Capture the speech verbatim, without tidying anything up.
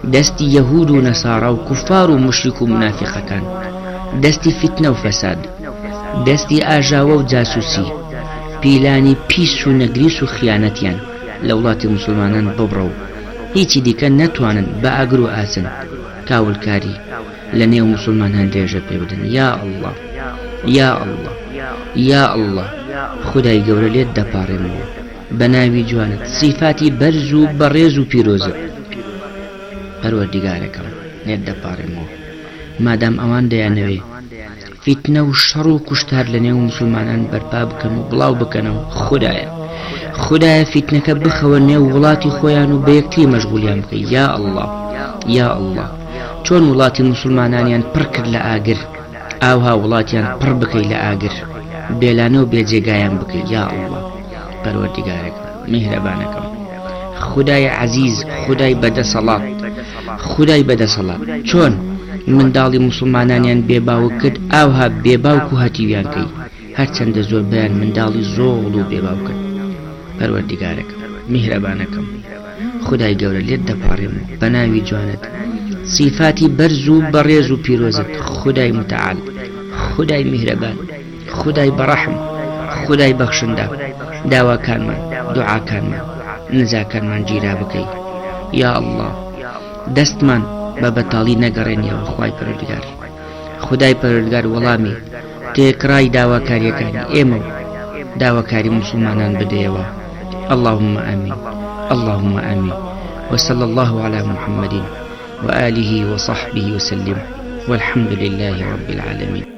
دەستی یەهود و نەسارا و کوفار و مشریک و منافقەکان، دەستی فتنە و فەساد، دەستی ئاژاوە و جاسووسی، پیلانی پیس و نەگریس و خیانەتیان لە وڵاتی مسلمانان ببڕە و هیچی دیکە نەتوانن بە ئاگر و ئاسن کاولکاری لە نێو مسلمانان درێژە پێ بدەن. یا ئەڵڵا یا ئەڵڵا یا ئەڵڵا خودای گەورە لێت دەپاڕێمەوە بە ناوی جوانت، سیفاتی بەرز و بەڕێز و پیرۆزت. پەروەردیگارەکەم لێت دەپاڕێمەوە مادام ئەوان دەیانەوێ فتنە و شەڕ و کوشتار لە نێو مسلمانان بەرپا بکەن و بڵاو بکەنەوە. خودایە خودایە فتنەکە بخەوە نێو وڵاتی خۆیان و بە یەکتری مەشغولیان بکەی. یا ئەڵڵا یا ئەڵڵا چۆن وڵاتی مسلمانانیان پڕ کرد لە ئاگر، ئاوها وڵاتیان پڕ بکەی لە ئاگر، بێلانە و بێجێگایان بکەی. یا ئەڵڵا پەروەردیگارەکەم میهرەبانەکەم، خودای عەزیز، خودای بەدەسەڵات، خودای بەدەسەڵات چۆن منداڵی مسلمانانیان بێباو کرد، ئاوها بێباوک و هەتیویان کەی، هەرچەندە زۆر بەیان منداڵی زۆڵ و بێباو کرد. پەروەردیگارەکەم میهرەبانەکەم خودای گەورە لێت دەپاڕێمەوە بە ناوی جوانت، صفاتی بەرز و بەڕێز و پیرۆزت. خودای متعال، خودای میهرەبان، خودای بەڕەحم، خودای بەخشندە، داواکانمان دوعاکانمان نزاکانمان گیرا بکەی. یا ئەڵڵا دەستمان بە بەتاڵی نەگەڕێنیەوە. خوای پەروەردگار، خودای پەروەردگار وەڵامی تێکڕای داواکاریەکانی ئێمە و داواکاری مسلمانان بدەیەوە. اللهم آمين اللهم آمين وصلى الله على محمد وآله وصحبه وسلم والحمد لله رب العالمين.